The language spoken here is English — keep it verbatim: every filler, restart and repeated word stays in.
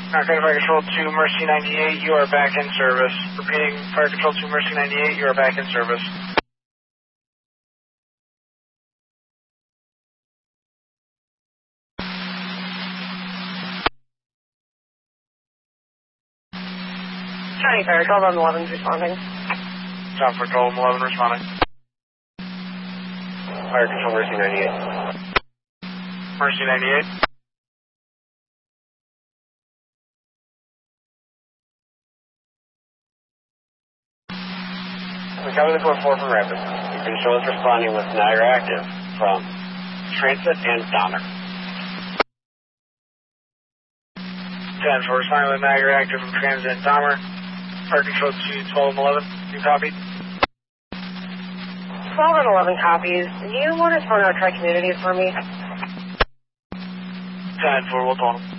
Okay, Fire Control to Mercy ninety-eight, you are back in service. Repeating, Fire Control to Mercy ninety-eight, you are back in service. County Fire, twelve eleven responding. South for twelve eleven responding. Fire Control Mercy ninety-eight. Mercy ninety-eight. We're coming to four four from Rapid. Your control is responding with Niagara Active from Transit and Dahmer. ten for responding with Niagara Active from Transit and Dahmer. Fire Control to twelve eleven, you copy? twelve and eleven copies. Do you want to phone out Tri-Communities for me? ten four, we'll call them.